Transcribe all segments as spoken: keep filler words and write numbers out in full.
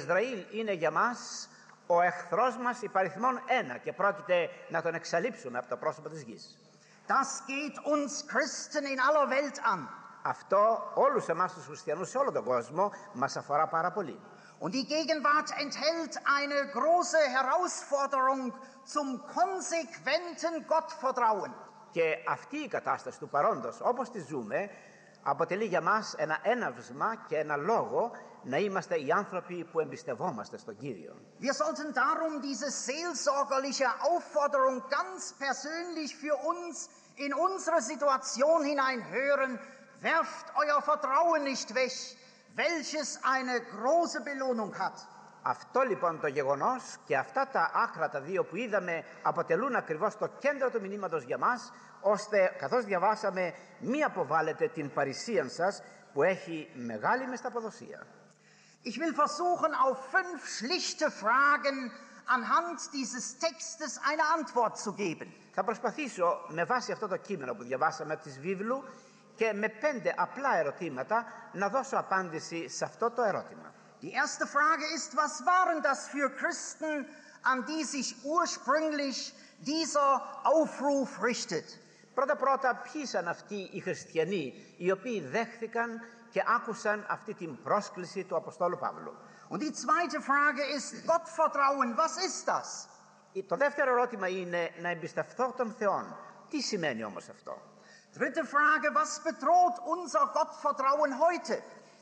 Ισραήλ είναι για μας ο εχθρός μας υπαριθμών ένα και πρόκειται να τον εξαλείψουμε από το πρόσωπο της γης. Das geht uns Christen in aller Welt an. Αυτό όλους εμάς τους χριστιανούς σε όλο τον κόσμο μας αφορά πάρα πολύ. Und die Gegenwart enthält eine große Herausforderung zum konsequenten Gottvertrauen. Και αυτή η κατάσταση του παρόντος, όπως τη ζούμε, αποτελεί για μας ένα έναυσμα και ένα λόγο να είμαστε οι άνθρωποι που εμπιστευόμαστε στον Κύριο. Wir sollten darum diese seelsorgerliche Aufforderung ganz persönlich für uns in unsere Situation hinein hören. Werft euer Vertrauen nicht weg, welches eine große Belohnung hat. Αυτό λοιπόν το γεγονός και αυτά τα άκρα τα δύο που είδαμε αποτελούν ακριβώς το κέντρο του μηνύματος για μας, ώστε καθώς διαβάσαμε μη αποβάλλετε την παρησίαν σας που έχει μεγάλη μεσταποδοσία. Ich will versuchen, auf fünf schlichte Fragen anhand dieses Textes eine Antwort zu geben. Θα προσπαθήσω με βάση αυτό το κείμενο που διαβάσαμε από τις βίβλου και με πέντε απλά ερωτήματα να δώσω απάντηση σε αυτό το ερώτημα. Die erste Frage ist, was waren das für Christen, an die sich ursprünglich dieser Aufruf richtet? Πρώτα πρώτα, ποιοι ήταν αυτοί οι χριστιανοί οι οποίοι δέχθηκαν και άκουσαν αυτή την πρόσκληση του Αποστόλου Παύλου? Und die zweite Frage ist, Gottvertrauen, was ist das? Το δεύτερο ερώτημα είναι να εμπιστευθώ τον Θεόν. Τι σημαίνει όμως αυτό? Dritte Frage, was bedroht unser Gottvertrauen heute?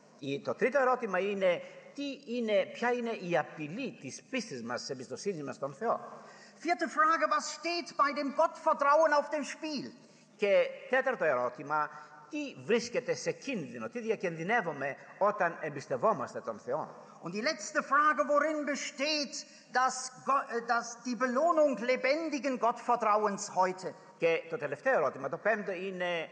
Το τρίτο ερώτημα είναι, τι είναι, ποια είναι η απειλή της πίστης μας, της εμπιστοσύνης μας στον Θεό? Vierte Frage, was steht bei dem Gottvertrauen auf dem Spiel? Και τέταρτο ερώτημα, τι βρίσκεται σε κίνδυνο, τι διακινδυνεύουμε όταν εμπιστευόμαστε τον Θεό? Und die letzte Frage, worin besteht das, das, die Belohnung lebendigen Gottvertrauens heute? Και το τελευταίο ερώτημα, το πέμπτο, είναι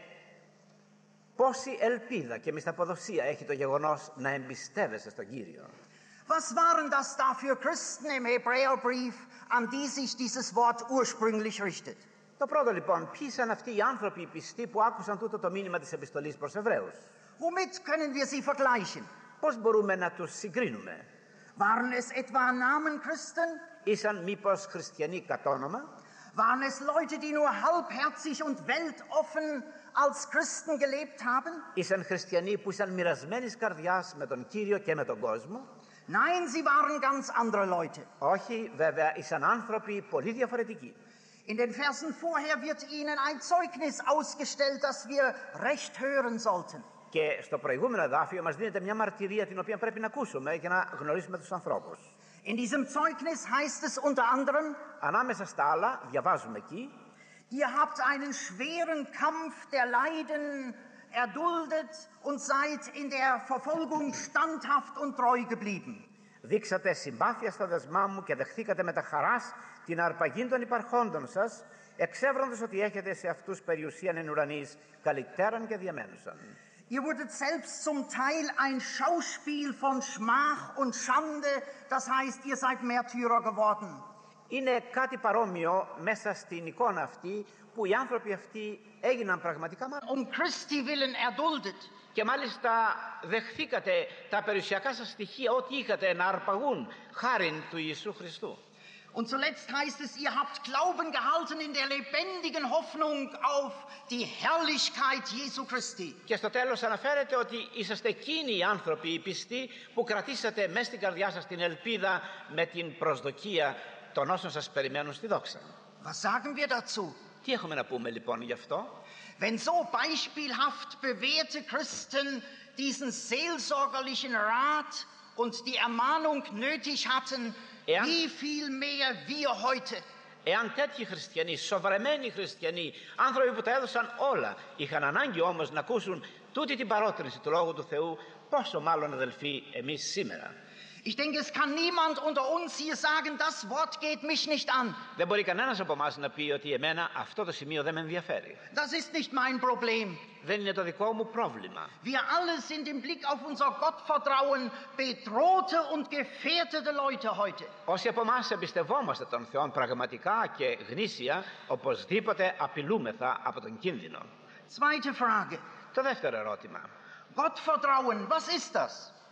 πόση ελπίδα και μισθαποδοσία έχει το γεγονός να εμπιστεύεσαι στον Κύριο? Was waren das da für Christen im Hebräerbrief, an die sich dieses Wort ursprünglich richtet? Το πρώτο λοιπόν, ποιοι ήταν αυτοί οι άνθρωποι οι πιστοί που άκουσαν τούτο το μήνυμα της επιστολής προς Εβραίους? Womit können wir sie vergleichen? Πώς μπορούμε να τους συγκρίνουμε? Waren es etwa Namenchristen? Ήσαν μήπως χριστιανοί κατ' όνομα? Waren es Leute, die nur halbherzig und weltoffen als Christen gelebt haben? Ήσαν χριστιανοί που ήσαν μοιρασμένης καρδιάς με τον Κύριο και με τον κόσμο? Nein, sie waren ganz andere Leute. Όχι, βέβαια, ήσαν άνθρωποι πολύ διαφορετικοί. In den Versen vorher wird ihnen ein Zeugnis ausgestellt, das wir recht hören sollten. Και στο προηγούμενο εδάφιο μας δίνεται μια μαρτυρία την οποία πρέπει να ακούσουμε για να γνωρίσουμε τους ανθρώπους. In diesem Zeugnis heißt es unter anderem, ανάμεσα στα άλλα διαβάζουμε εκεί, ihr habt einen schweren Kampf der Leiden erduldet und seid in der Verfolgung standhaft und treu geblieben. Δείξατε συμπάθεια στα δεσμά μου και δεχθήκατε με τα χαράς την αρπαγή των υπαρχόντων σας, εξεύροντας ότι έχετε σε αυτούς περιουσίαν εν ουρανής, καλυτέραν και διαμένουσαν. Ihr wurdet selbst zum Teil ein Schauspiel von Schmach und Schande, das heißt, ihr seid Märtyrer geworden. Είναι κάτι παρόμοιο μέσα στην εικόνα αυτή που οι άνθρωποι αυτοί έγιναν πραγματικά um Christi willen erduldet. Και μάλιστα δεχθήκατε τα περιουσιακά σας στοιχεία, ό,τι είχατε, να αρπαγούν χάριν του Ιησού Χριστού. Und zuletzt heißt es, ihr habt Glauben gehalten in der lebendigen Hoffnung auf die Herrlichkeit Jesu Christi. Και στο τέλος αναφέρεται ότι είσαστε εκείνοι οι άνθρωποι, οι πιστοί, που κρατήσατε μέσα στην καρδιά σας την ελπίδα με την προσδοκία των όσων σας περιμένουν στη δόξα. Was sagen wir dazu? Τι έχουμε να πούμε λοιπόν γι' αυτό? Wenn so beispielhaft bewährte Christen diesen seelsorgerlichen Rat und die Ermahnung nötig hatten, Εάν, wie viel mehr wir heute. Εάν τέτοιοι χριστιανοί, σοβαρεμένοι χριστιανοί, άνθρωποι που τα έδωσαν όλα, είχαν ανάγκη όμως να ακούσουν τούτη την παρότρινση του Λόγου του Θεού, πόσο μάλλον αδελφοί εμείς σήμερα. Ich denke, es kann niemand unter uns hier sagen, das Wort geht mich nicht an. Δεν μπορεί κανένας από εμάς να πει ότι εμένα αυτό το σημείο δεν με ενδιαφέρει. Das ist nicht mein Problem. Δεν είναι το δικό μου πρόβλημα. Wir alle sind im Blick auf unser Gottvertrauen bedrohte und gefährdete Leute heute. Όσοι από εμάς εμπιστευόμαστε τον Θεό πραγματικά και γνήσια, οπωσδήποτε απειλούμεθα από τον κίνδυνο. Zweite Frage. Το δεύτερο ερώτημα. Gottvertrauen, was ist das?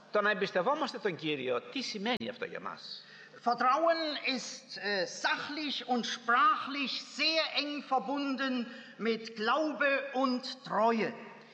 Το να εμπιστευόμαστε τον Κύριο, τι σημαίνει αυτό για μας? Vertrauen ist äh, sachlich und sprachlich sehr eng verbunden mit Glaube und Treue.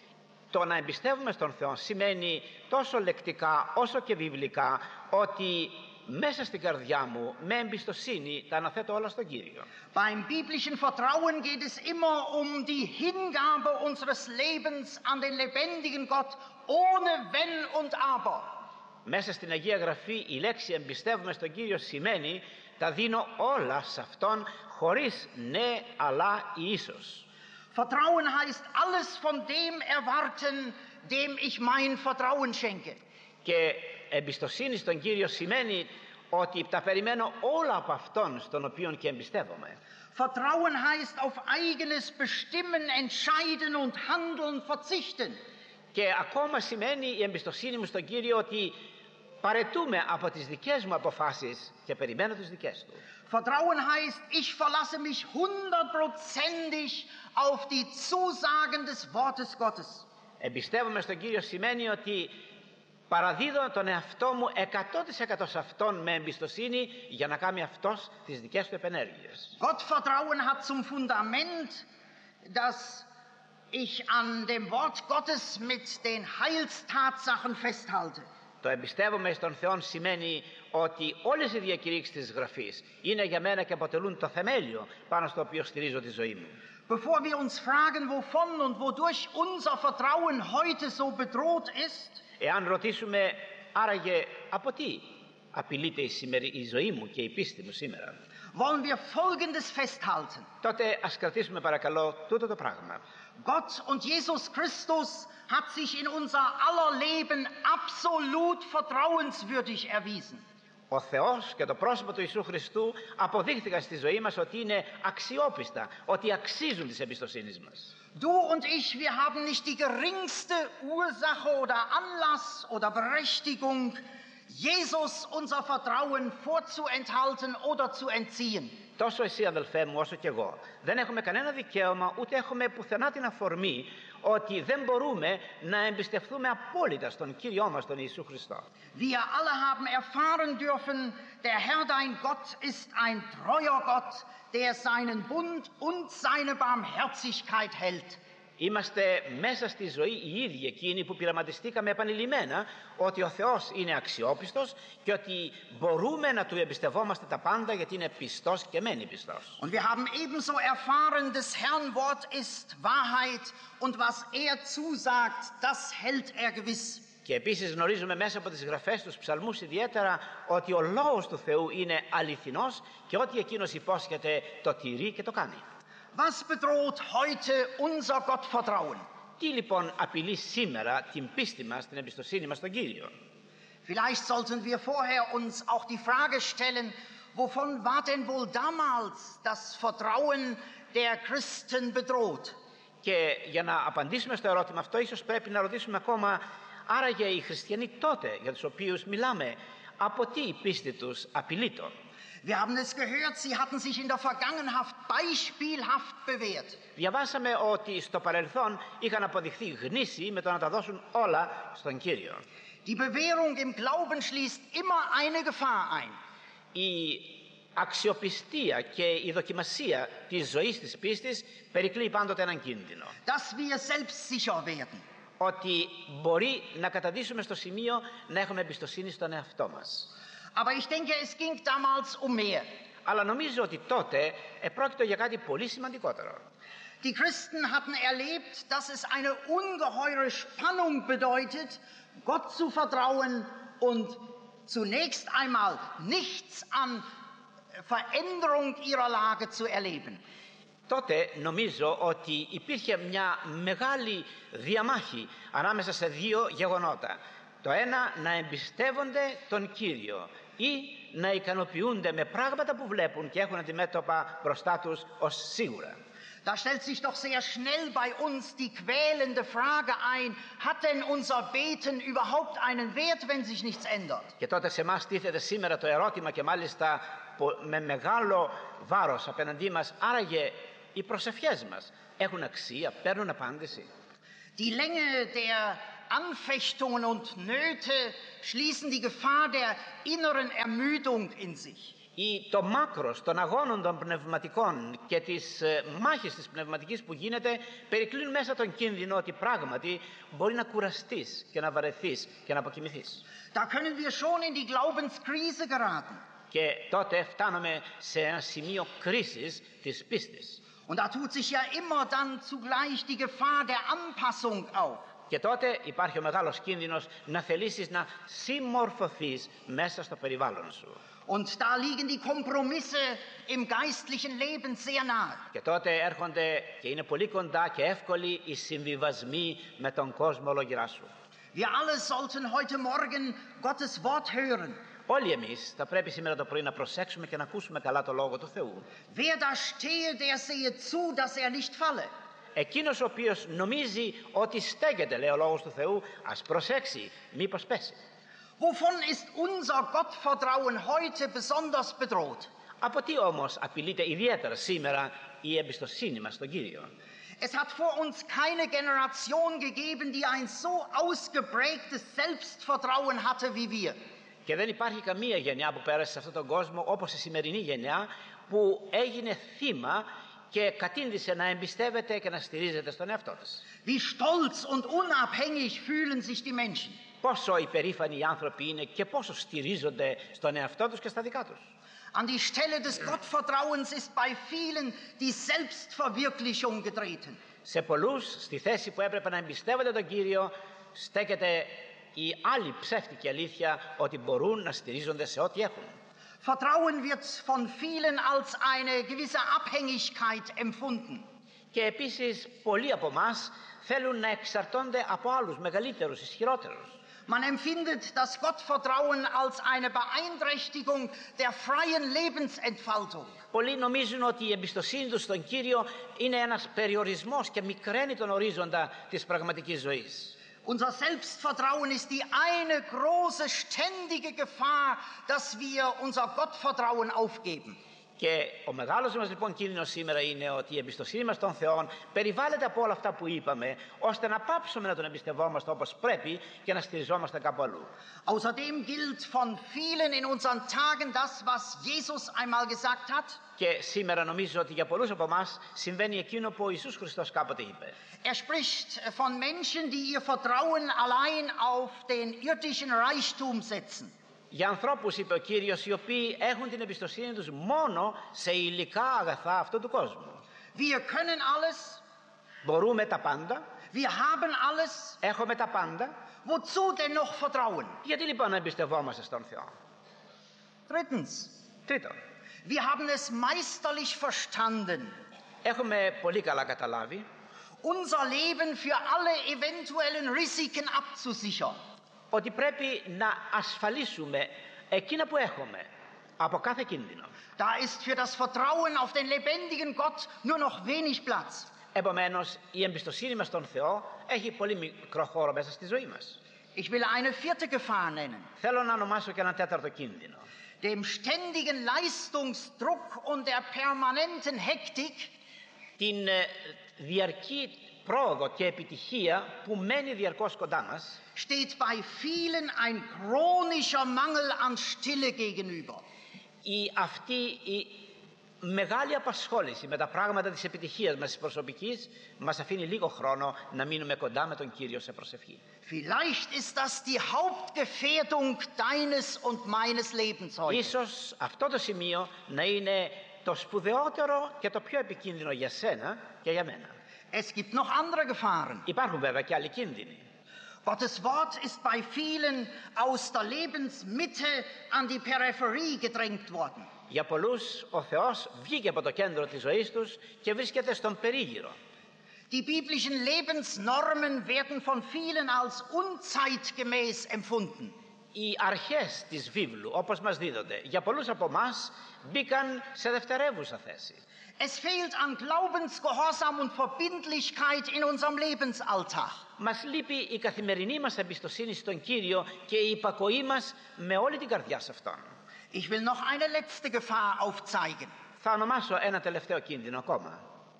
Το να εμπιστεύουμε στον Θεό σημαίνει τόσο λεκτικά όσο και βιβλικά ότι μέσα στην καρδιά μου με εμπιστοσύνη τα αναθέτω όλα στον Κύριο. Beim biblischen Vertrauen geht es immer um die Hingabe unseres Lebens an den lebendigen Gott, ohne Wenn und Aber. Μέσα στην Αγία Γραφή η λέξη εμπιστεύουμε στον Κύριο σημαίνει τα δίνω όλα σε Αυτόν χωρίς ναι, αλλά ή ίσως. Vertrauen heißt alles von dem erwarten, dem ich mein Vertrauen schenke. Και εμπιστοσύνη στον Κύριο σημαίνει ότι τα περιμένω όλα από Αυτόν στον οποίον και εμπιστεύομαι. Vertrauen heißt auf eigenes Bestimmen, Entscheiden und Handeln verzichten. Και ακόμα σημαίνει η εμπιστοσύνη μου στον Κύριο ότι παρετούμε από τις δικές μου αποφάσεις και περιμένω τις δικές του. Vertrauen heißt, ich verlasse mich hundertprozentig auf die Zusagen des Wortes Gottes. Εμπιστεύομαι στον Κύριο σημαίνει ότι παραδίδω τον εαυτό μου εκατό τοις εκατό σε Αυτόν με εμπιστοσύνη για να κάνει Αυτός τις δικές του επενέργειες. Gottvertrauen hat zum Fundament, dass ich an dem Wort Gottes mit den Heilstatsachen festhalte. Το εμπιστεύομαι στον Θεό σημαίνει ότι όλες οι διακηρύξεις της Γραφής είναι για μένα και αποτελούν το θεμέλιο πάνω στο οποίο στηρίζω τη ζωή μου. Bevor wir uns fragen, wovon und wodurch unser Vertrauen heute so bedroht ist, Εάν ρωτήσουμε άραγε από τι απειλείται η, σημερι... η ζωή μου και η πίστη μου σήμερα, wollen wir Folgendes festhalten. τότε ας κρατήσουμε παρακαλώ τούτο το πράγμα. Gott und Jesus Christus hat sich in unser aller Leben absolut vertrauenswürdig erwiesen. Ο Θεός και το πρόσωπο του Ιησού Χριστού αποδείχθηκαν στη ζωή μας ότι είναι αξιόπιστα, ότι αξίζουν της εμπιστοσύνης μας. Du und ich, wir haben nicht die geringste Ursache oder Anlass oder Berechtigung, Jesus unser Vertrauen vorzuenthalten oder zu entziehen. Τόσο εσύ αδελφέ μου όσο και εγώ δεν έχουμε κανένα δικαίωμα ούτε έχουμε πουθενά την αφορμή ότι δεν μπορούμε να εμπιστευτούμε απόλυτα στον Κύριό μας τον Ιησού Χριστό. Wir alle haben erfahren dürfen, der Herr dein Gott ist ein treuer Gott, der seinen Bund und seine Barmherzigkeit hält. Είμαστε μέσα στη ζωή οι ίδιοι εκείνοι που πειραματιστήκαμε επανειλημμένα ότι ο Θεός είναι αξιόπιστος και ότι μπορούμε να του εμπιστευόμαστε τα πάντα γιατί είναι πιστός και μένει πιστός. Und wir haben ebenso erfahren, des Herrn Wort ist Wahrheit und was er zusagt, das hält er gewiss. Και επίσης γνωρίζουμε μέσα από τις γραφές τους ψαλμούς ιδιαίτερα ότι ο λόγος του Θεού είναι αληθινός και ότι εκείνος υπόσχεται το τηρεί και το κάνει. Was bedroht heute unser Gottvertrauen? Τι λοιπόν απειλεί σήμερα την πίστη μας, την εμπιστοσύνη μας στον Κύριο? Vielleicht sollten wir vorher uns auch die Frage stellen, wovon war denn wohl damals das Vertrauen der Christen bedroht? Και για να απαντήσουμε στο ερώτημα αυτό, ίσως πρέπει να ρωτήσουμε ακόμα, άραγε οι χριστιανοί τότε, για τους οποίους μιλάμε, από τι η πίστη τους απειλείτο? Wir haben es gehört, sie hatten sich in der Vergangenheit beispielhaft bewährt. Διαβάσαμε ότι στο παρελθόν είχαν αποδειχθεί γνήσιοι με το να τα δώσουν όλα στον Κύριο. Die Bewährung im Glauben schließt immer eine Gefahr ein. Η αξιοπιστία και η δοκιμασία της ζωής της πίστης περικλεί πάντοτε έναν κίνδυνο. Dass wir selbstsicher werden. Ότι μπορεί να καταντήσουμε στο σημείο να έχουμε εμπιστοσύνη στον εαυτό μας. Aber ich denke, es ging damals um mehr. Αλλά νομίζω ότι τότε επρόκειτο για κάτι πολύ σημαντικότερο. Die Christen hatten erlebt, dass es eine ungeheure Spannung bedeutet, Gott zu vertrauen und zunächst einmal nichts an Veränderung ihrer Lage zu erleben. Τότε νομίζω ότι υπήρχε μια μεγάλη διαμάχη ανάμεσα σε δύο γεγονότα. Το ένα, να εμπιστεύονται τον Κύριο ή να ικανοποιούνται με πράγματα που βλέπουν και έχουν αντιμέτωπα μπροστά τους ως σίγουρα. Da stellt sich doch sehr schnell bei uns die quälende Frage ein, hat denn unser Beten überhaupt einen Wert, wenn sich nichts ändert? Και τότε σε εμάς τίθεται σήμερα το ερώτημα και μάλιστα με μεγάλο βάρος απέναντί μας, άραγε οι προσευχές μας έχουν αξία, παίρνουν απάντηση? Die Länge der Anfechtungen und Nöte schließen die Gefahr der inneren Ermüdung in sich. Η, το μάκρος των αγώνων των πνευματικών και της ε, μάχης της πνευματικής που γίνεται περικλίνουν μέσα τον κίνδυνο ότι πράγματι μπορεί να κουραστείς και να βαρεθείς και να αποκοιμηθείς. Da können wir schon in die Glaubenskrise geraten. Και τότε φτάνουμε σε ένα σημείο κρίσης της πίστης. Und da tut sich ja immer dann zugleich die Gefahr der Anpassung auf. Και τότε υπάρχει ο μεγάλος κίνδυνος να θελήσεις να συμμορφωθείς μέσα στο περιβάλλον σου. Und da liegen die Kompromisse im geistlichen Leben sehr nahe. Και τότε έρχονται και είναι πολύ κοντά και εύκολοι οι συμβιβασμοί με τον κόσμο ολόγυρά σου. Wir alle sollten heute Morgen Gottes Wort hören. Όλοι εμείς θα πρέπει σήμερα το πρωί να προσέξουμε και να ακούσουμε καλά το Λόγο του Θεού. Wer da stehe, der sehe zu, dass er nicht falle. Εκείνος ο οποίος νομίζει ότι στέκεται, λέει ο Λόγος του Θεού, ας προσέξει, μήπως πέσει. Wovon ist unser Gottvertrauen heute besonders bedroht? Από τι όμως απειλείται ιδιαίτερα σήμερα η εμπιστοσύνη μας στον Κύριο? Es hat vor uns keine Generation gegeben, die ein so ausgeprägtes Selbstvertrauen hatte wie wir. Και δεν υπάρχει καμία γενιά που πέρασε σε αυτόν τον κόσμο όπως η σημερινή γενιά που έγινε θύμα και κατήνδυσε να εμπιστεύεται και να στηρίζεται στον εαυτό της. Wie stolz und unabhängig fühlen sich die Menschen. Πόσο υπερήφανοι οι άνθρωποι είναι και πόσο στηρίζονται στον εαυτό τους και στα δικά τους. An die Stelle des Gottvertrauens ist bei vielen die Selbstverwirklichung getreten. Σε πολλούς, στη θέση που έπρεπε να εμπιστεύονται τον Κύριο, στέκεται η άλλη ψεύτικη αλήθεια ότι μπορούν να στηρίζονται σε ό,τι έχουν. Vertrauen wird von vielen als eine gewisse Abhängigkeit empfunden. Και επίσης πολλοί από εμάς θέλουν να εξαρτώνται από άλλους μεγαλύτερους, ισχυρότερους. Man empfindet das Gottvertrauen als eine Beeinträchtigung der freien Lebensentfaltung. Πολλοί νομίζουν ότι η εμπιστοσύνη τους στον Κύριο είναι ένας περιορισμός και μικραίνει τον ορίζοντα της πραγματικής ζωής. Unser Selbstvertrauen ist die eine große, ständige Gefahr, dass wir unser Gottvertrauen aufgeben. Και ο μεγάλος μας λοιπόν κίνδυνος σήμερα είναι ότι η εμπιστοσύνη μας των Θεών περιβάλλεται από όλα αυτά που είπαμε, ώστε να πάψουμε να τον εμπιστευόμαστε όπως πρέπει και να στηριζόμαστε κάπου αλλού. Außerdem gilt von vielen in unseren Tagen das, was Jesus einmal gesagt hat. Και σήμερα νομίζω ότι για πολλούς από εμάς συμβαίνει εκείνο που ο Ιησούς Χριστός κάποτε είπε. Er spricht von Menschen, die ihr Vertrauen allein auf den irdischen Reichtum setzen. Για ανθρώπους, είπε ο Κύριος, οι οποίοι έχουν την εμπιστοσύνη τους μόνο σε υλικά αγαθά αυτού του κόσμου. Wir können alles. Μπορούμε τα πάντα. Wir haben alles. Έχουμε τα πάντα. Wozu denn noch vertrauen? Γιατί λοιπόν να εμπιστευόμαστε στον Θεό? Drittens. Τρίτον. Wir haben es meisterlich verstanden. Έχουμε πολύ καλά καταλάβει. Unser Leben für alle eventuellen Risiken abzusichern. Ότι πρέπει να ασφαλίσουμε εκείνα που έχουμε από κάθε κίνδυνο. Da ist für das Vertrauen auf den lebendigen Gott nur noch wenig Platz. Επομένως, η εμπιστοσύνη μας στον Θεό έχει πολύ μικρό χώρο μέσα στη ζωή μας. Ich will eine vierte Gefahr nennen. Θέλω να ονομάσω και ένα τέταρτο κίνδυνο. Dem ständigen Leistungsdruck und der permanenten Hektik. Την ε, διαρκή πρόοδο και επιτυχία που μένει διαρκώς κοντά μας. Steht bei vielen ein chronischer Mangel an Stille gegenüber. Η, αυτή η μεγάλη απασχόληση με τα πράγματα της επιτυχίας μας της προσωπικής μας αφήνει λίγο χρόνο να μείνουμε κοντά με τον Κύριο σε προσευχή. Vielleicht ist das die Hauptgefährdung deines und meines Lebens heute. Ίσως αυτό το σημείο να είναι το σπουδαιότερο και το πιο επικίνδυνο για σένα και για μένα. Es gibt noch andere Gefahren. Υπάρχουν βέβαια και άλλοι κίνδυνοι. Gottes Wort ist bei vielen aus der Lebensmitte an die Peripherie gedrängt worden. Για πολλούς ο Θεός βγήκε από το κέντρο της ζωής τους και βρίσκεται στον περίγυρο. Die biblischen Lebensnormen werden von vielen als unzeitgemäß empfunden. Οι αρχές της βίβλου, όπως μας δίδονται, για πολλούς από εμάς μπήκαν σε δευτερεύουσα θέση. Es fehlt an Glaubensgehorsam und Verbindlichkeit in unserem Lebensalltag. Μας λείπει η καθημερινή μας εμπιστοσύνη στον Κύριο και η υπακοή μας με όλη την καρδιά σε Αυτόν. Ich will noch eine letzte Gefahr aufzeigen. Θα ονομάσω ένα τελευταίο κίνδυνο ακόμα.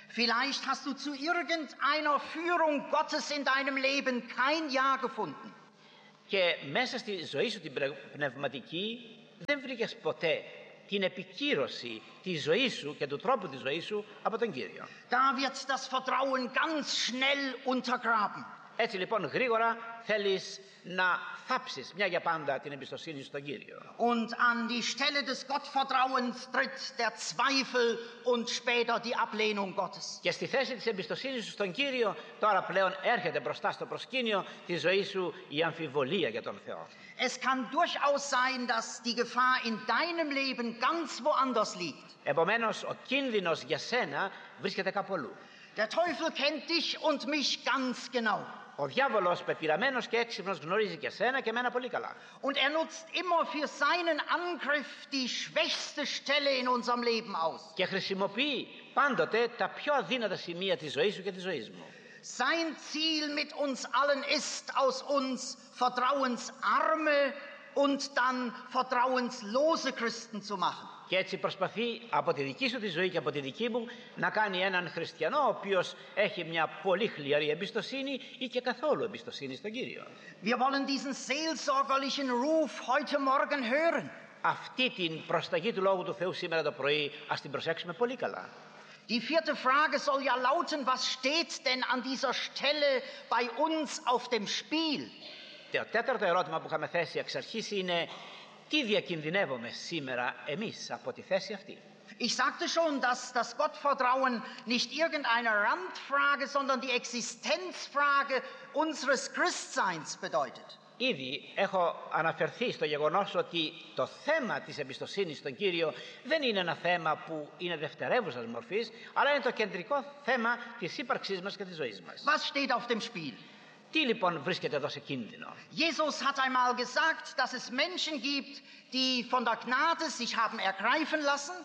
Vielleicht hast du zu irgendeiner Führung Gottes in deinem Leben kein Ja gefunden. Και μέσα στη ζωή σου την πνευματική δεν βρήκες ποτέ την επικύρωση της ζωής σου και του τρόπου της ζωής σου από τον Κύριο. Da wird das Vertrauen ganz schnell untergraben. Έτσι λοιπόν γρήγορα θέλεις να θάψεις μια για πάντα την εμπιστοσύνη στον Κύριο. Und an die Stelle des Gottvertrauens tritt der Zweifel und später die Ablehnung Gottes. Και στη θέση της εμπιστοσύνης σου στον Κύριο τώρα πλέον έρχεται μπροστά στο προσκήνιο της ζωής σου η αμφιβολία για τον Θεό. Es kann durchaus sein, dass die Gefahr in deinem Leben ganz woanders liegt. Επομένως ο κίνδυνος για σένα βρίσκεται κάπου αλλού. Der Teufel kennt dich und mich ganz genau. Ο διάβολος πεπειραμένος και έξυπνος γνωρίζει και σένα και εμένα πολύ καλά. Und er nutzt immer für seinen Angriff die schwächste Stelle in unserem Leben aus. Και χρησιμοποιεί πάντοτε τα πιο αδύνατα σημεία της ζωής σου και της ζωής μου. Sein Ziel mit uns allen ist, aus uns vertrauensarme und dann vertrauenslose Christen zu machen. Και έτσι προσπαθεί από τη δική σου τη ζωή και από τη δική μου να κάνει έναν χριστιανό ο οποίος έχει μια πολύ χλιαρή εμπιστοσύνη ή και καθόλου εμπιστοσύνη στον Κύριο. Wir wollen diesen seelsorgerlichen Ruf heute Morgen hören. Αυτή την προσταγή του Λόγου του Θεού σήμερα το πρωί ας την προσέξουμε πολύ καλά. Die vierte Frage soll ja lauten, was steht denn an dieser Stelle bei uns auf dem Spiel? Το τέταρτο ερώτημα που είχαμε θέσει εξ αρχής είναι τι διακινδυνεύουμε σήμερα εμείς από τη θέση αυτή. Ich sagte schon, dass das Gottvertrauen nicht irgendeine Randfrage, sondern die Existenzfrage unseres Christseins bedeutet. Ήδη έχω αναφερθεί στο γεγονός ότι το θέμα της εμπιστοσύνης στον Κύριο δεν είναι ένα θέμα που είναι δευτερεύουσας μορφής, αλλά είναι το κεντρικό θέμα της ύπαρξής μας και της ζωής μας. Was steht auf dem Spiel? Τι λοιπόν βρίσκεται εδώ σε κίνδυνο? Jesus hat einmal gesagt, dass es Menschen gibt, die von der Gnade sich haben ergreifen lassen.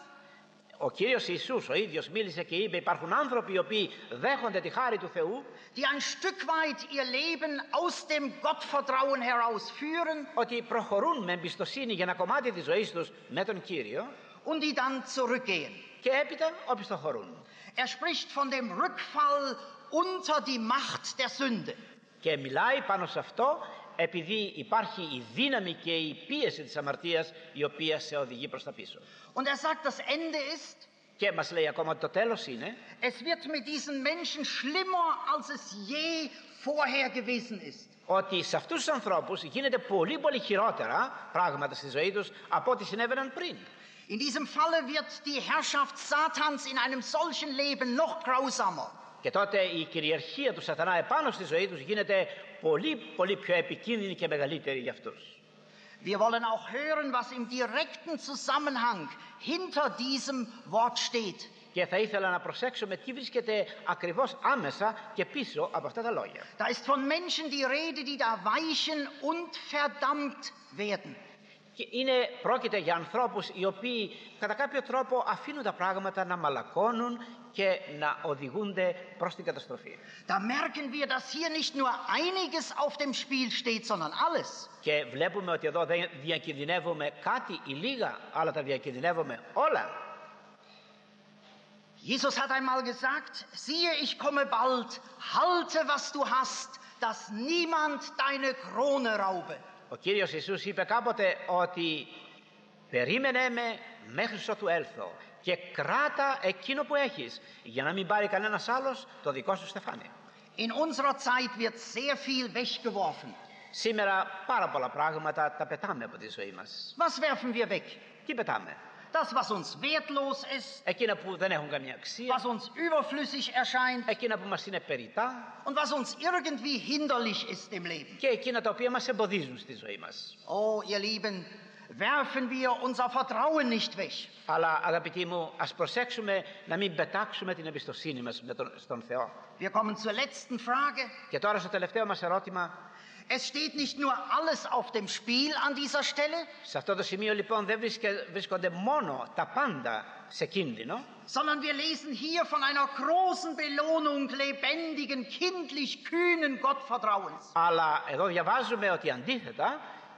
Ο Κύριος Ιησούς ο ίδιος μίλησε και είπε υπάρχουν άνθρωποι οι οποίοι δέχονται τη χάρη του Θεού, die ein Stück weit ihr Leben aus dem Gottvertrauen herausführen, ότι προχωρούν με εμπιστοσύνη για ένα κομμάτι της ζωής τους με τον Κύριο und die dann zurückgehen. και έπειτα οπισθοχωρούν. Er spricht von dem Rückfall unter die Macht der Sünde. Και μιλάει πάνω σε αυτό επειδή υπάρχει η δύναμη και η πίεση της αμαρτίας η οποία σε οδηγεί προς τα πίσω. Und er sagt, das Ende ist, Και μας λέει ακόμα ότι το τέλος είναι es wird mit diesen Menschen schlimmer, als es je vorher gewesen ist. ότι σε αυτούς τους ανθρώπους γίνεται πολύ πολύ χειρότερα πράγματα στη ζωή τους από ό,τι συνέβαιναν πριν. In diesem Falle wird die Herrschaft Satans in einem solchen Leben noch grausamer. Και τότε η κυριαρχία του σατανά επάνω στη ζωή τους γίνεται πολύ πολύ πιο επικίνδυνη και μεγαλύτερη για αυτούς. Wir wollen auch hören, was im direkten Zusammenhang hinter diesem Wort steht. Και θα ήθελα να προσέξουμε τι βρίσκεται ακριβώς άμεσα και πίσω από αυτά τα λόγια. Da ist von Menschen die Rede, die da weichen und verdammt werden. Και είναι, πρόκειται για ανθρώπους οι οποίοι κατά κάποιο τρόπο αφήνουν τα πράγματα να μαλακώνουν και να οδηγούνται προς την καταστροφή. Da merken wir, dass hier nicht nur einiges auf dem Spiel steht, sondern alles. Και βλέπουμε ότι εδώ δεν διακινδυνεύουμε κάτι ή λίγα, αλλά τα διακινδυνεύουμε όλα. Jesus hat einmal gesagt, siehe, ich komme bald, halte, was du hast, dass niemand deine Krone raube. Ο Κύριος Ιησούς είπε κάποτε ότι περίμενε με μέχρι ότου έλθω και κράτα εκείνο που έχεις για να μην πάρει κανένας άλλος το δικό σου στεφάνι. In unserer Zeit wird sehr viel weggeworfen. Σήμερα πάρα πολλά πράγματα τα πετάμε από τη ζωή μας. Was werfen wir weg? Τι πετάμε? Das, was uns wertlos ist, Εκείνα που δεν έχουν καμία αξία, was uns überflüssig erscheint εκείνα που μας είναι περιττά und was uns irgendwie hinderlich ist im Leben. και εκείνα τα οποία μας εμποδίζουν στη ζωή μας. Oh, ihr Lieben, werfen wir unser Vertrauen nicht weg. Αλλά αγαπητοί μου, ας προσέξουμε να μην πετάξουμε την εμπιστοσύνη μας με τον, στον Θεό. Wir kommen zur letzten Frage. Και τώρα στο τελευταίο μας ερώτημα. Es steht nicht nur alles auf dem Spiel an dieser Stelle, Σε αυτό το σημείο λοιπόν δεν βρίσκε, βρίσκονται μόνο τα πάντα σε κίνδυνο, sondern wir lesen hier von einer großen Belohnung lebendigen, kindlich kühnen Gottvertrauens. αλλά εδώ διαβάζουμε ότι αντίθετα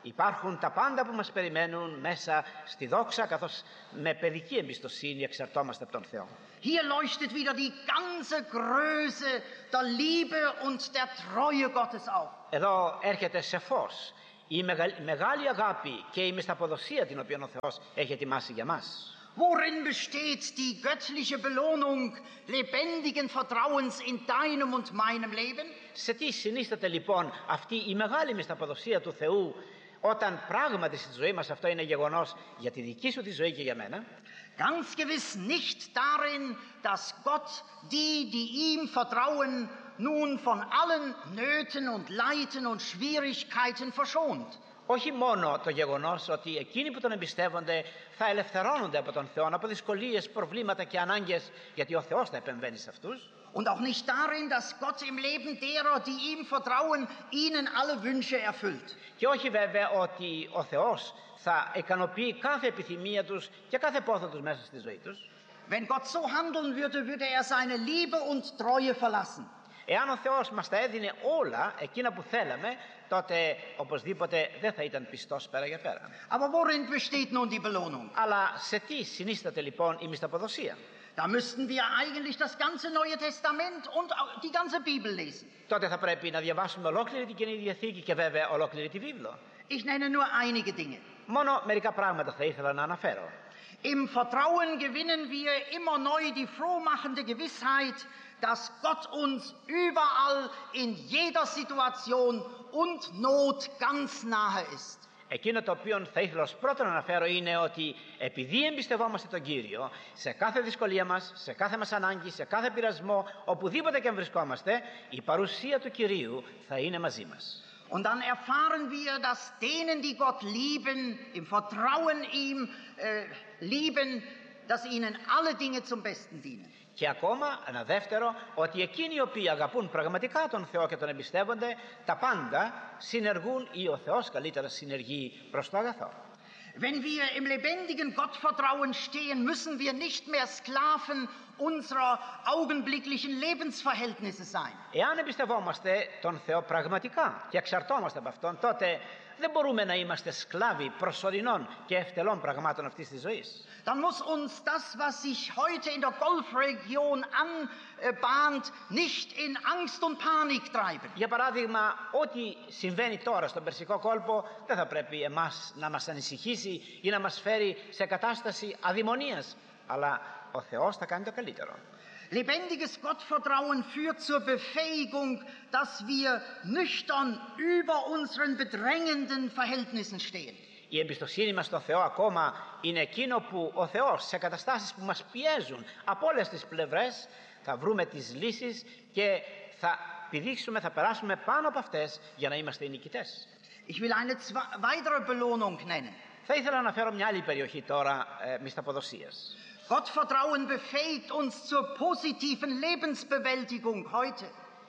Υπάρχουν τα πάντα που μας περιμένουν μέσα στη δόξα, καθώς με παιδική εμπιστοσύνη εξαρτώμαστε από τον Θεό. Hier leuchtet wieder die ganze Größe der Liebe und der Treue Gottes auf. Εδώ έρχεται σε φως η μεγα- μεγάλη αγάπη και η μισθαποδοσία την οποία ο Θεός έχει ετοιμάσει για μας. Worin besteht die göttliche Belohnung lebendigen Vertrauens in deinem und meinem Leben? Σε τι συνίσταται λοιπόν αυτή η μεγάλη μισθαποδοσία του Θεού, όταν πράγματι στη ζωή μας αυτό είναι γεγονός για τη δική σου τη ζωή και για μένα? Ganz gewiss nicht darin, dass Gott die, die ihm vertrauen, nun von allen Nöten und Leiden und Schwierigkeiten verschont. Όχι μόνο το γεγονός ότι εκείνοι που τον εμπιστεύονται θα ελευθερώνονται από τον Θεό από δυσκολίες, προβλήματα και ανάγκες, γιατί ο Θεός θα επεμβαίνει σε αυτούς. Und auch nicht darin, dass Gott im Leben derer, die ihm vertrauen, ihnen alle Wünsche erfüllt. Και όχι βέβαια ότι ο Θεός θα ικανοποιεί κάθε επιθυμία τους και κάθε πόθο τους μέσα στη ζωή τους. Wenn Gott so handeln würde, würde er seine Liebe und Treue verlassen. Εάν ο Θεός μας τα έδινε όλα εκείνα που θέλαμε, τότε οπωσδήποτε δεν θα ήταν πιστός πέρα για πέρα. Aber worin besteht nun die Belohnung? Αλλά σε τι συνίσταται λοιπόν η μισθαποδοσία? Da müssten wir eigentlich das ganze Neue Testament und auch die ganze Bibel lesen. Τότε θα πρέπει να διαβάσουμε ολόκληρη την Καινή Διαθήκη και βέβαια ολόκληρη τη βίβλο. Ich nenne nur einige Dinge. Μόνο μερικά πράγματα θα ήθελα να αναφέρω. Im Vertrauen gewinnen wir immer neu die frohmachende Gewissheit, dass Gott uns überall in jeder Situation und Not ganz nahe ist. Εκείνο το οποίο θα ήθελα ως πρώτο να αναφέρω είναι ότι επειδή εμπιστευόμαστε τον Κύριο, σε κάθε δυσκολία μας, σε κάθε μας ανάγκη, σε κάθε πειρασμό, οπουδήποτε και αν βρισκόμαστε, η παρουσία του Κυρίου θα είναι μαζί μας. Und dann erfahren wir, dass denen, die Gott lieben, im Vertrauen ihm äh, lieben, dass ihnen alle Dinge zum Besten dienen. Και ακόμα ένα δεύτερο, ότι εκείνοι οι οποίοι αγαπούν πραγματικά τον Θεό και τον εμπιστεύονται, τα πάντα συνεργούν ή ο Θεός καλύτερα συνεργεί προς το αγαθό. Wenn wir im lebendigen Gottvertrauen stehen, müssen wir nicht mehr Sklaven unserer augenblicklichen Lebensverhältnisse sein. Εάν εμπιστευόμαστε τον Θεό πραγματικά και εξαρτώμαστε από Αυτόν, τότε δεν μπορούμε να είμαστε σκλάβοι προσωρινών και ευτελών πραγμάτων αυτής της ζωής. Dann muss uns das, was sich heute in der Golfregion anbahnt, nicht in Angst und Panik treiben. Για παράδειγμα, ό,τι συμβαίνει τώρα στον Περσικό κόλπο δεν θα πρέπει εμάς να μας ανησυχήσει ή να μας φέρει σε κατάσταση αδειμονίας, αλλά ο Θεός θα κάνει το καλύτερο. Lebendiges Gottvertrauen führt zur Befähigung, dass wir nüchtern über unseren bedrängenden Verhältnissen stehen. Η εμπιστοσύνη μας στον Θεό ακόμα είναι εκείνο που ο Θεός σε καταστάσεις που μας πιέζουν από όλες τις πλευρές θα βρούμε τις λύσεις και θα πηδήξουμε, θα περάσουμε πάνω από αυτές για να είμαστε οι νικητές. Ich will eine weitere Belohnung nennen. Θα ήθελα να αναφέρω μια άλλη περιοχή τώρα ε, μισθαποδοσίας. Gottvertrauen befähigt uns zur positiven Lebensbewältigung heute.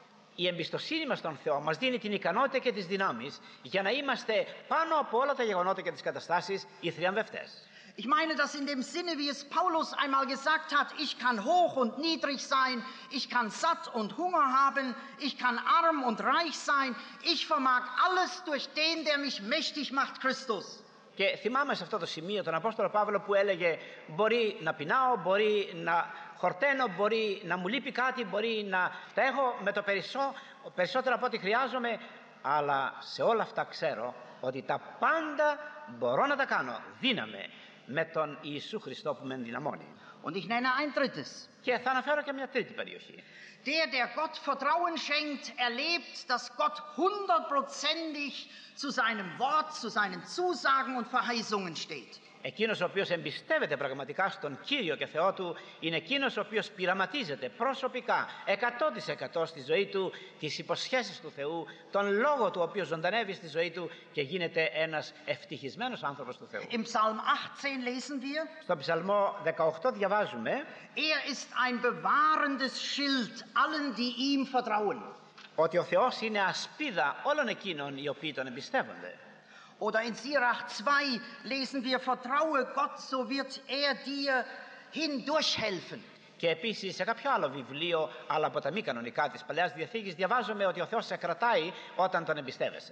Η εμπιστοσύνη μας στον Θεό μας δίνει την ικανότητα και τις δυνάμεις για να είμαστε πάνω από όλα τα γεγονότα και τις καταστάσεις οι θριαμβευτές. Ich meine das in dem Sinne, wie es Paulus einmal gesagt hat, ich kann hoch und niedrig sein, ich kann satt und Hunger haben, ich kann arm und reich sein, ich vermag alles durch den, der mich mächtig macht, Christus. Και θυμάμαι σε αυτό το σημείο τον Απόστολο Παύλο που έλεγε μπορεί να πεινάω, μπορεί να χορταίνω, μπορεί να μου λείπει κάτι, μπορεί να τα έχω με το περισσό, περισσότερο από ό,τι χρειάζομαι, αλλά σε όλα αυτά ξέρω ότι τα πάντα μπορώ να τα κάνω δύναμη με τον Ιησού Χριστό που με ενδυναμώνει. Und ich nenne ein drittes. Και θα αναφέρω και μια τρίτη περιοχή. Der, der Gott Vertrauen schenkt, erlebt, dass Gott hundertprozentig zu seinem Wort, zu seinen Zusagen und Verheißungen steht. Εκείνος ο οποίος εμπιστεύεται πραγματικά στον Κύριο και Θεό του είναι εκείνος ο οποίος πειραματίζεται προσωπικά εκατό τοις εκατό στη ζωή του τις υποσχέσεις του Θεού, τον λόγο του ο οποίος ζωντανεύει στη ζωή του και γίνεται ένας ευτυχισμένος άνθρωπος του Θεού. Im Psalm achtzehn lesen wir, Στο Ψαλμό δεκαοκτώ διαβάζουμε er ist ein bewahrendes Schild allen, die ihm vertrauen. ότι ο Θεός είναι ασπίδα όλων εκείνων οι οποίοι τον εμπιστεύονται. Oder in Sirach zwei lesen wir, vertraue Gott, so wird er dir hindurchhelfen. Και επίσης σε κάποιο άλλο βιβλίο, αλλά από τα μη κανονικά της Παλαιάς Διαθήκης, διαβάζουμε ότι ο Θεός σε κρατάει όταν τον εμπιστεύεσαι.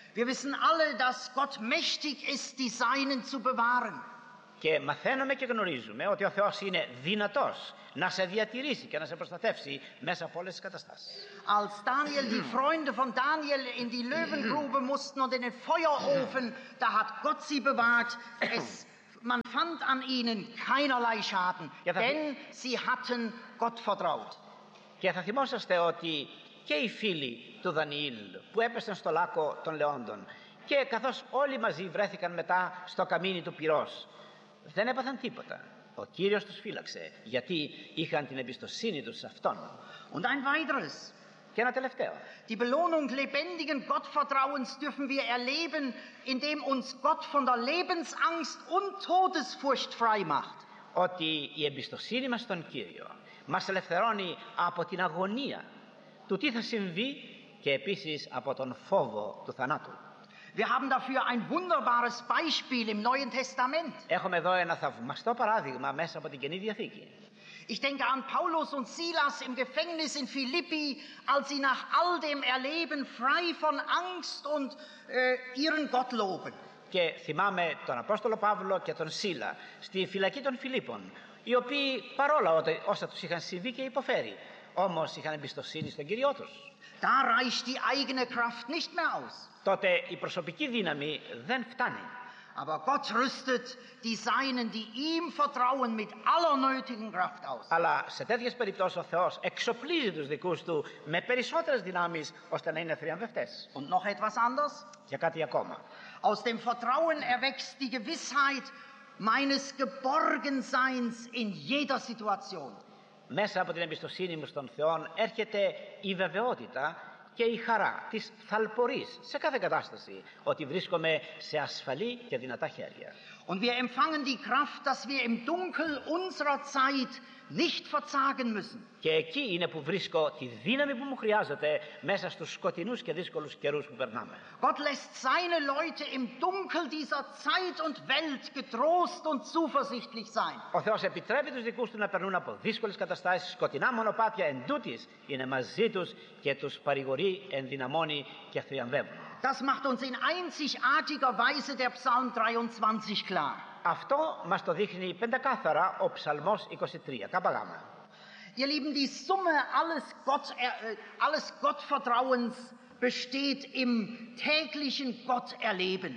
Wir wissen alle, dass Gott mächtig ist, die Seinen zu bewahren. Και μαθαίνουμε και γνωρίζουμε ότι ο Θεός είναι δυνατός να σε διατηρήσει και να σε προστατεύσει μέσα από όλες τις καταστάσεις. Als Daniel, die Freunde von Daniel in die Löwengrube mussten und in den Feuerofen, da hat Gott sie bewahrt. Es, man fand an ihnen keinerlei Schaden, denn sie hatten Gott vertraut. Και θα θυμόσαστε ότι και οι φίλοι του Δανιήλ που έπεσαν στο λάκκο των λεόντων και καθώς όλοι μαζί βρέθηκαν μετά στο καμίνι του πυρός, δεν έπαθαν τίποτα. Ο Κύριος τους φύλαξε, γιατί είχαν την εμπιστοσύνη τους σε Αυτόν. Und ein weiteres. Και ένα τελευταίο. Die Belohnung lebendigen Gottvertrauens dürfen wir erleben, indem uns Gott von der Lebensangst und Todesfurcht frei macht. Ότι η εμπιστοσύνη μας στον Κύριο μας ελευθερώνει από την αγωνία του τι θα συμβεί και επίσης από τον φόβο του θανάτου. Wir haben dafür ein wunderbares Beispiel im Neuen Testament. Έχουμε εδώ ένα θαυμαστό παράδειγμα μέσα από την Καινή Διαθήκη. Ich denke an Paulus und Silas im Gefängnis in Philippi, als sie nach all dem Erleben frei von Angst und äh, ihren Gott loben. Και θυμάμαι τον Απόστολο Παύλο και τον Σίλα στη φυλακή των Φιλίππων, οι οποίοι παρόλα όσα τους είχαν συμβεί και υποφέρει, όμως είχαν εμπιστοσύνη στον Κύριό τους. Da reicht die eigene Kraft nicht mehr aus. Τότε η προσωπική δύναμη δεν φτάνει. Aber Gott rüstet die Seinen, die ihm vertrauen, mit aller nötigen Kraft aus. Αλλά σε τέτοιες περιπτώσεις ο Θεός εξοπλίζει τους δικούς του με περισσότερες δυνάμεις ώστε να είναι θριαμβευτές. Und noch etwas anderes. Και κάτι ακόμα. Aus dem Vertrauen erwächst die Gewissheit meines Geborgenseins in jeder Situation. Μέσα από την εμπιστοσύνη μου στον Θεό έρχεται η βεβαιότητα και η χαρά της θαλπορής σε κάθε κατάσταση, ότι βρίσκομαι σε ασφαλή και δυνατά χέρια. Und wir empfangen die Kraft, dass wir im Dunkel unserer Zeit nicht verzagen müssen. Και εκεί είναι που βρίσκω τη δύναμη που μου χρειάζεται μέσα στους σκοτεινούς και δύσκολους καιρούς που περνάμε. Gott lässt seine Leute im Dunkel dieser Zeit und Welt getrost und zuversichtlich sein. Ο Θεός επιτρέπει τους δικούς του να περνούν από δύσκολες καταστάσεις, σκοτεινά μονοπάτια, εν τούτοις είναι μαζί τους και τους παρηγορεί, ενδυναμώνει και θριαμβεύουν. Das macht uns in einzigartiger Weise der Psalm dreiundzwanzig klar. Αυτό μας το δείχνει πεντακάθαρα ο Ψαλμός είκοσι τρία, κάπαγάμα. Ihr Lieben, die Summe alles, Gott, äh, alles Gottvertrauens besteht im täglichen Gotterleben.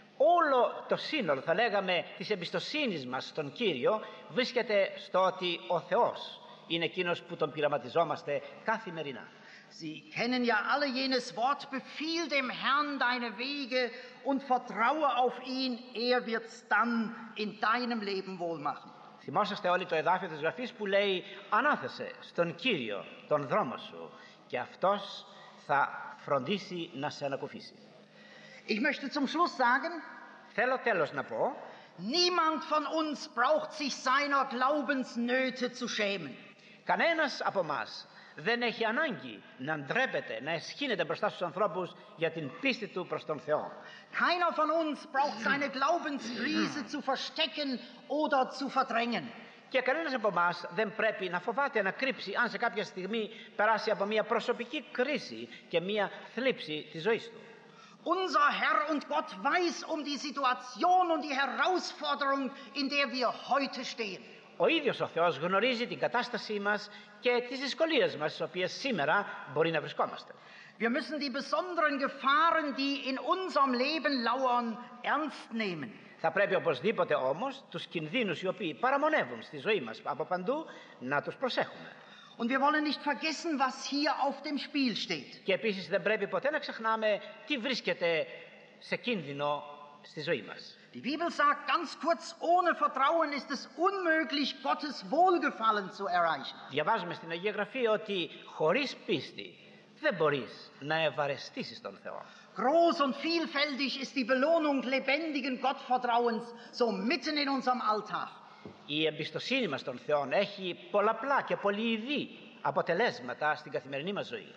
Όλο το σύνολο, θα λέγαμε, της εμπιστοσύνης μας στον Κύριο βρίσκεται στο ότι ο Θεός είναι εκείνος που τον πειραματιζόμαστε καθημερινά. Sie kennen ja alle jenes Wort, befiehl dem Herrn deine Wege und vertraue auf ihn, er wird's dann in deinem Leben wohl machen. Θυμόσαστε όλοι το εδάφιο της Γραφής που λέει «Ανάθεσε στον Κύριο τον δρόμο σου και αυτός θα φροντίσει να σε ανακουφίσει». Ich möchte zum Schluss sagen, θέλω τέλος να πω, niemand von uns braucht sich seiner Glaubensnöte zu schämen. Κανένας από εμάς δεν έχει ανάγκη να ντρέπεται, να εσχύνεται μπροστά στους ανθρώπους για την πίστη του προς τον Θεό. Keiner von uns braucht seine Glaubenskrise zu verstecken oder zu verdrängen. Και κανένας από εμάς δεν πρέπει να φοβάται να κρύψει αν σε κάποια στιγμή περάσει από μια προσωπική κρίση και μια θλίψη της ζωής του. Unser Herr und Gott weiß um die Situation und die Herausforderung, in der wir heute stehen. Ο ίδιος ο Θεός γνωρίζει την κατάστασή μας και τις δυσκολίες μας, στις οποίες σήμερα μπορεί να βρισκόμαστε. Wir müssen die besonderen Gefahren, die in unserem Leben lauern, ernst nehmen. Θα πρέπει οπωσδήποτε όμως τους κινδύνους οι οποίοι παραμονεύουν στη ζωή μας από παντού να τους προσέχουμε. Und wir wollen nicht vergessen, was hier auf dem Spiel steht. Και επίσης δεν πρέπει ποτέ να ξεχνάμε τι βρίσκεται σε κίνδυνο στη ζωή μας. Die Bibel sagt ganz kurz, ohne Vertrauen ist es unmöglich, Gottes Wohlgefallen zu erreichen. Διαβάζουμε στην Αγία Γραφή ότι χωρίς πίστη δεν μπορείς να ευαρεστήσεις τον Θεό. Groß und vielfältig ist die Belohnung lebendigen Gottvertrauens, so mitten in unserem Alltag. Η εμπιστοσύνη μας στον Θεό έχει πολλαπλά και πολυειδή αποτελέσματα στην καθημερινή μας ζωή.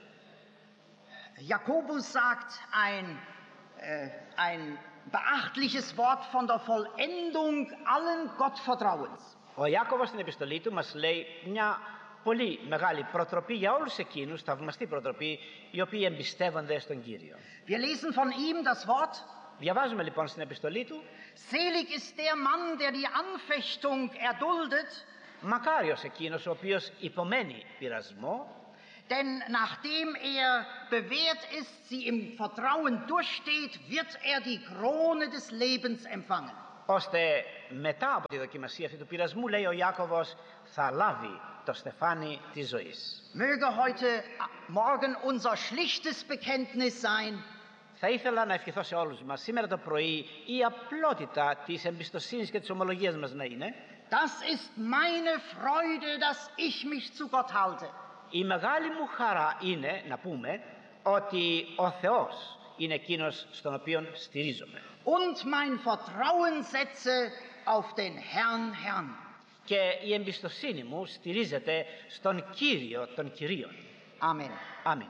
Jakobus sagt ein, äh, ein beachtliches Wort von der Vollendung allen Gottvertrauens. Ο Ιάκωβος στην επιστολή του μας λέει μια πολύ μεγάλη προτροπή για όλους εκείνους, θαυμαστή προτροπή, οι οποίοι εμπιστεύονται στον Κύριο. Wir lesen von ihm das Wort. Διαβάζουμε λοιπόν στην επιστολή του: Selig ist der Mann, der die Anfechtung erduldet, μακάριος εκείνος ο οποίος υπομένει πειρασμό, denn nachdem er bewährt ist, sie im Vertrauen durchsteht, wird er die Krone des Lebens empfangen. ώστε μετά από τη δοκιμασία αυτή του πειρασμού, λέει ο Ιάκωβος, θα λάβει το στεφάνι της ζωής. Möge heute Morgen unser schlichtes Bekenntnis sein. Θα ήθελα να ευχηθώ σε όλους μας σήμερα το πρωί η απλότητα της εμπιστοσύνης και της ομολογίας μας να είναι: Das ist meine Freude, dass ich mich zu Gott halte. Η μεγάλη μου χαρά είναι να πούμε ότι ο Θεός είναι εκείνος στον οποίο στηρίζομαι. Und mein Vertrauen setze auf den Herrn, Herrn. Και η εμπιστοσύνη μου στηρίζεται στον Κύριο των Κυρίων. Amen. Αμήν.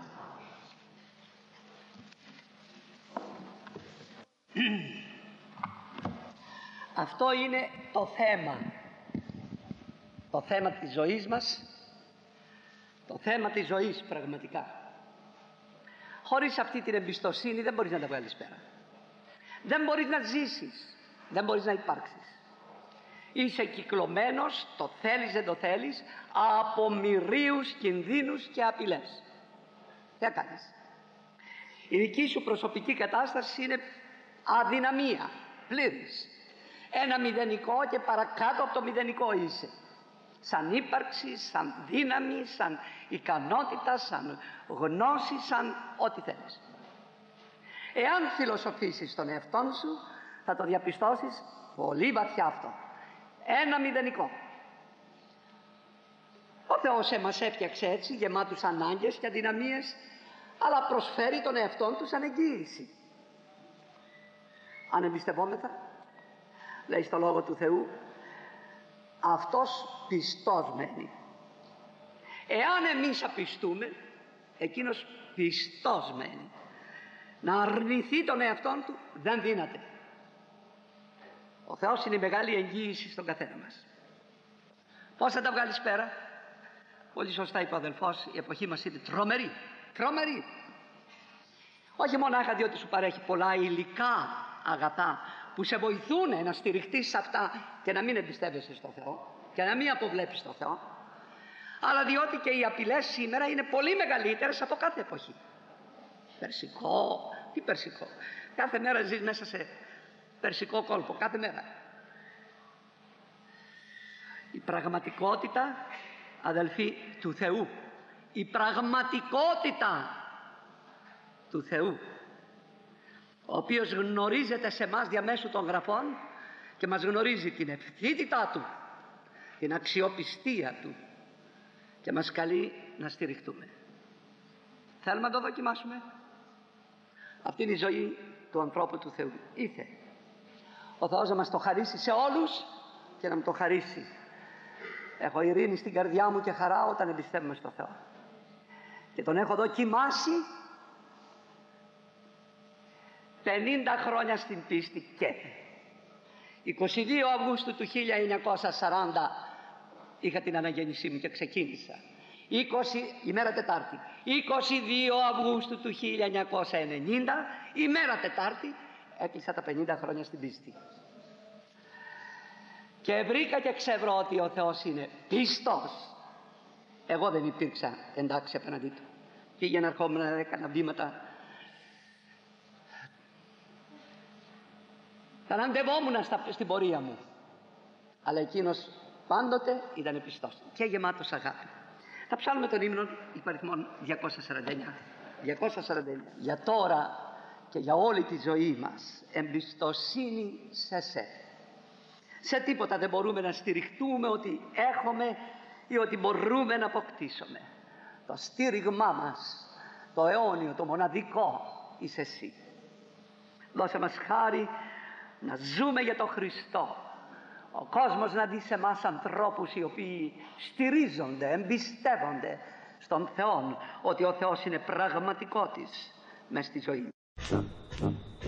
Αυτό είναι το θέμα. Το θέμα της ζωής μας. Το θέμα της ζωής πραγματικά. Χωρίς αυτή την εμπιστοσύνη δεν μπορείς να τα βγάλεις πέρα. Δεν μπορείς να ζήσεις. Δεν μπορείς να υπάρξεις. Είσαι κυκλωμένος, το θέλεις δεν το θέλεις, από μοιρίους κινδύνους και απειλές. Τι θα κάνεις? Η δική σου προσωπική κατάσταση είναι αδυναμία, πλήρης. Ένα μηδενικό και παρακάτω από το μηδενικό είσαι. Σαν ύπαρξη, σαν δύναμη, σαν ικανότητα, σαν γνώση, σαν ό,τι θέλεις. Εάν φιλοσοφήσεις τον εαυτόν σου, θα το διαπιστώσεις πολύ βαθιά αυτό. Ένα μηδενικό. Ο Θεός εμάς έφτιαξε έτσι, γεμάτους ανάγκες και αδυναμίες, αλλά προσφέρει τον εαυτόν του σαν εγγύηση. Αν εμπιστευόμεθα, λέει στο Λόγο του Θεού, αυτός πιστός μένει. Εάν εμείς απιστούμε, εκείνος πιστός μένει. Να αρνηθεί τον εαυτόν του δεν δύναται. Ο Θεός είναι η μεγάλη εγγύηση στον καθένα μας. Πώς θα τα βγάλεις πέρα? Πολύ σωστά είπε ο αδελφός, η εποχή μας είναι τρομερή. Τρομερή. Όχι μονάχα διότι σου παρέχει πολλά υλικά αγαθά που σε βοηθούν να στηριχτείς σε αυτά και να μην εμπιστεύεσαι στο Θεό και να μην αποβλέπεις το Θεό, αλλά διότι και οι απειλές σήμερα είναι πολύ μεγαλύτερες από κάθε εποχή. Περσικό, τι περσικό? Κάθε μέρα ζεις μέσα σε περσικό κόλπο, κάθε μέρα. Η πραγματικότητα, αδελφοί, του Θεού, η πραγματικότητα του Θεού, ο οποίος γνωρίζεται σε μας διαμέσου των γραφών και μας γνωρίζει την ευθύτητά Του, την αξιοπιστία Του και μας καλεί να στηριχτούμε. Θέλουμε να το δοκιμάσουμε? Αυτή είναι η ζωή του ανθρώπου του Θεού. Ήθε ο Θεός να μας το χαρίσει σε όλους και να μου το χαρίσει. Έχω ειρήνη στην καρδιά μου και χαρά όταν εμπιστεύομαι στο Θεό. Και τον έχω δοκιμάσει πενήντα χρόνια στην πίστη και είκοσι δύο Αυγούστου του χίλια εννιακόσια σαράντα είχα την αναγέννησή μου και ξεκίνησα. είκοσι, ημέρα Τετάρτη. είκοσι δύο Αυγούστου του χίλια εννιακόσια ενενήντα, ημέρα Τετάρτη, έκλεισα τα πενήντα χρόνια στην πίστη. Και βρήκα και ξεύρω ότι ο Θεός είναι πίστος. Εγώ δεν υπήρξα εντάξει απέναντί Του. Πήγαινα, ερχόμουν, έκανα βήματα. Ταλαντευόμουν στην πορεία μου. Αλλά εκείνος πάντοτε ήταν πιστός και γεμάτος αγάπη. Θα ψάλουμε τον ύμνο υπαριθμών διακόσια σαράντα εννιά. διακόσια σαράντα εννιά. Για τώρα και για όλη τη ζωή μας εμπιστοσύνη σε σε. Σε τίποτα δεν μπορούμε να στηριχτούμε ότι έχουμε ή ότι μπορούμε να αποκτήσουμε. Το στήριγμά μας, το αιώνιο, το μοναδικό είσαι εσύ. Δώσε μας χάρη να ζούμε για τον Χριστό. Ο κόσμος να δει σε εμάς ανθρώπους οι οποίοι στηρίζονται, εμπιστεύονται στον Θεό, ότι ο Θεός είναι πραγματικότης μες στη ζωή.